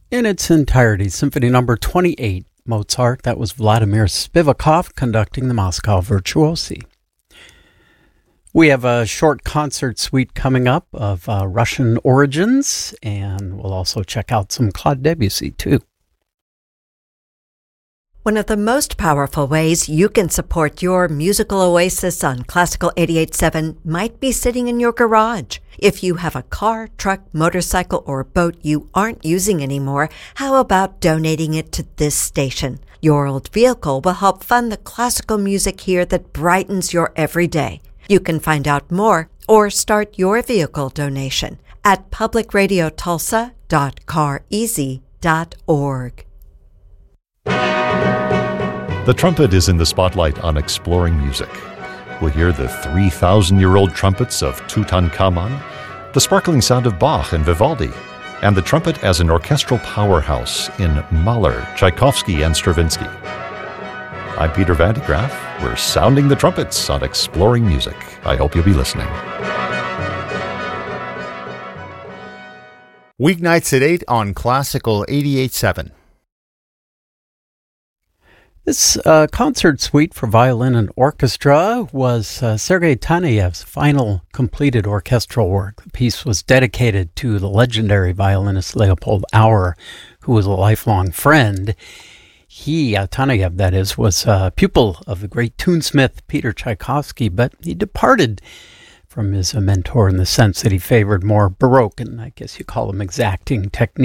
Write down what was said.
in its entirety. Symphony number 28, Mozart. That was Vladimir Spivakov conducting the Moscow Virtuosi. We have a short concert suite coming up of Russian origins, and we'll also check out some Claude Debussy, too. One of the most powerful ways you can support your musical oasis on Classical 88.7 might be sitting in your garage. If you have a car, truck, motorcycle, or boat you aren't using anymore, how about donating it to this station? Your old vehicle will help fund the classical music here that brightens your everyday. You can find out more or start your vehicle donation at publicradiotulsa.careasy.org. The trumpet is in the spotlight on Exploring Music. We'll hear the 3,000-year-old trumpets of Tutankhamun, the sparkling sound of Bach and Vivaldi, and the trumpet as an orchestral powerhouse in Mahler, Tchaikovsky, and Stravinsky. I'm Peter Van de Graaff. We're sounding the trumpets on Exploring Music. I hope you'll be listening. Weeknights at 8 on Classical 88.7. This concert suite for violin and orchestra was Sergei Taneev's final completed orchestral work. The piece was dedicated to the legendary violinist Leopold Auer, who was a lifelong friend. He, Taneev that is, was a pupil of the great tunesmith Peter Tchaikovsky, but he departed from his mentor in the sense that he favored more Baroque and I guess you call them exacting techniques.